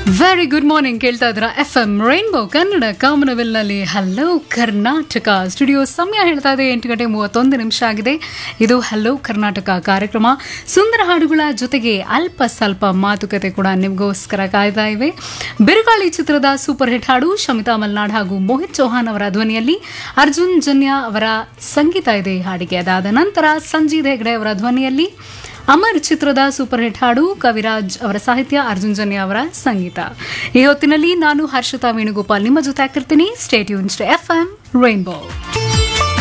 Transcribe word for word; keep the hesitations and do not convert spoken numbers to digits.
Very good morning. ಕೇಳ್ತಾ ಇದ್ರ F M rainbow Kannada ಕಾಮನವೆಲ್ನಲ್ಲಿ hello Karnataka studio. ಸಮಯ ಹೇಳ್ತಾ ಇದೆ ಎಂಟು ಗಂಟೆ ಮೂವತ್ತೊಂದು ನಿಮಿಷ ಆಗಿದೆ. ಇದು ಹಲೋ ಕರ್ನಾಟಕ ಕಾರ್ಯಕ್ರಮ. ಸುಂದರ ಹಾಡುಗಳ ಜೊತೆಗೆ ಅಲ್ಪ ಸ್ವಲ್ಪ ಮಾತುಕತೆ ಕೂಡ ನಿಮಗೋಸ್ಕರ ಕಾಯ್ತಾ ಇವೆ. ಬಿರುಗಾಳಿ ಚಿತ್ರದ ಸೂಪರ್ ಹಿಟ್ ಹಾಡು ಶಮಿತಾ ಮಲ್ನಾಡ್ ಹಾಗೂ ಮೋಹಿತ್ ಚೌಹಾನ್ ಅವರ ಧ್ವನಿಯಲ್ಲಿ ಅರ್ಜುನ್ ಜನ್ಯ ಅವರ ಸಂಗೀತ ಇದೆ ಈ ಹಾಡಿಗೆ. ಅದಾದ ನಂತರ ಸಂಜೀವ್ ಹೆಗ್ಡೆ ಅವರ ಧ್ವನಿಯಲ್ಲಿ ಅಮರ್ ಚಿತ್ರದ ಸೂಪರ್ ಹಿಟ್ ಹಾಡು, ಕವಿರಾಜ್ ಅವರ ಸಾಹಿತ್ಯ, ಅರ್ಜುನ್ ಜನ್ಯ ಅವರ ಸಂಗೀತ. ಈ ಹೊತ್ತಿನಲ್ಲಿ ನಾನು ಹರ್ಷಿತಾ ವೇಣುಗೋಪಾಲ್ ನಿಮ್ಮ ಜೊತೆ ಆಗ್ತಿರ್ತೀನಿ. Stay tuned to F M rainbow.